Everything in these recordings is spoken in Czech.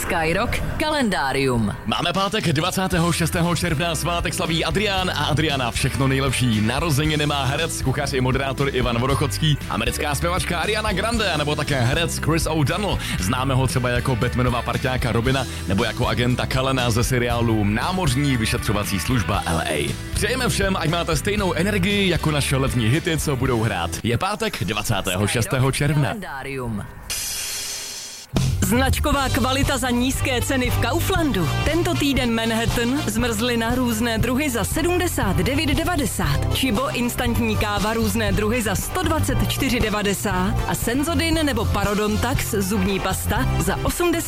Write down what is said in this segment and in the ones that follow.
Skyrock kalendárium. Máme pátek 26. června, svátek slaví Adrián a Adriana všechno nejlepší. Narozeniny má herec, kuchař i moderátor Ivan Vodochodský, americká zpěvačka Ariana Grande nebo také herec Chris O'Donnell. Známe ho třeba jako Batmanova parťáka Robina nebo jako agenta Cullena ze seriálu Námořní vyšetřovací služba LA. Přejeme všem, ať máte stejnou energii jako naše letní hity, co budou hrát. Je pátek 26. června. Značková kvalita za nízké ceny v Kauflandu. Tento týden Manhattan, zmrzlina různé druhy za 79,90. Chibo instantní káva různé druhy za 124,90. A Sensodyne nebo Parodontax zubní pasta za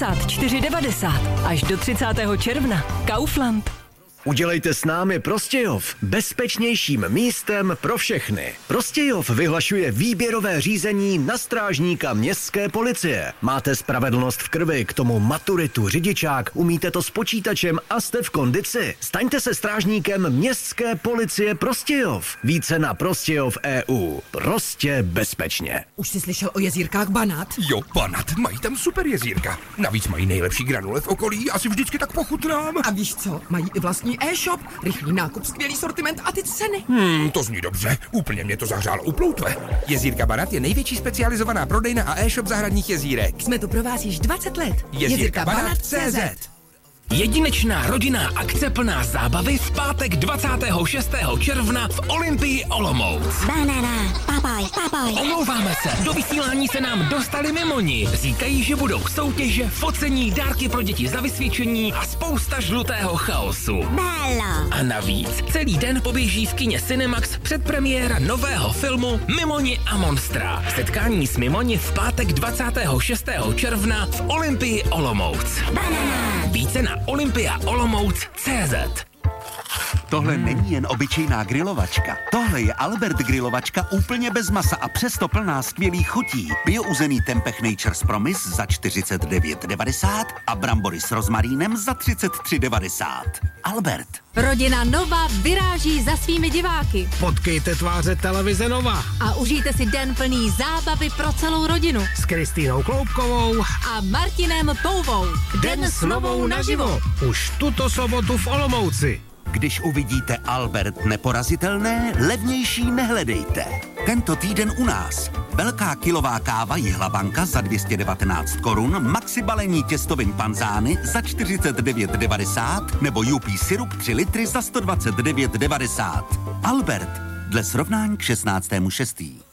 84,90. Až do 30. června. Kaufland. Udělejte s námi Prostějov bezpečnějším místem pro všechny. Prostějov vyhlašuje výběrové řízení na strážníka městské policie. Máte spravedlnost v krvi, k tomu maturitu, řidičák, umíte to s počítačem a jste v kondici. Staňte se strážníkem městské policie Prostějov. Více na Prostějov EU. Prostě bezpečně. Už jsi slyšel o jezírkách Banat? Jo, Banat, mají tam super jezírka. Navíc mají nejlepší granule v okolí, asi vždycky tak pochutnám. A víš co, mají i vlastní e-shop, rychlý nákup, skvělý sortiment a ty ceny. To zní dobře, úplně mě to zahřálo u ploutve. Jezírka Banat je největší specializovaná prodejna a e-shop zahradních jezírek. Jsme tu pro vás již 20 let. Jezírka Banat.cz. Jedinečná rodinná akce plná zábavy v pátek 26. června v Olympii Olomouc. Banana, papaj. Omlouváme se, do vysílání se nám dostali mimoni. Říkají, že budou soutěže, focení, dárky pro děti za vysvědčení a spousta žlutého chaosu. Bello. A navíc celý den poběží v kině Cinemax předpremiéra nového filmu Mimoni a monstra. Setkání s mimoni v pátek 26. června v Olympii Olomouc. Banana. Více na olympiaolomouc.cz. Tohle není jen obyčejná grilovačka. Tohle je Albert grilovačka úplně bez masa a přesto plná skvělých chutí. Biouzený tempeh Nature's Promise za 49,90 a brambory s rozmarínem za 33,90. Albert. Rodina Nova vyráží za svými diváky. Potkejte tváře televize Nova. A užijte si den plný zábavy pro celou rodinu. S Kristýnou Kloubkovou a Martinem Pouvou. Den s Novou naživo. Už tuto sobotu v Olomouci. Když uvidíte Albert neporazitelné, levnější nehledejte. Tento týden u nás. Velká kilová káva Jihlabanka za 219 korun, maxi balení těstovin panzány za 49,90 nebo Jupí syrup 3 litry za 129,90. Albert, dle srovnání k 16.6.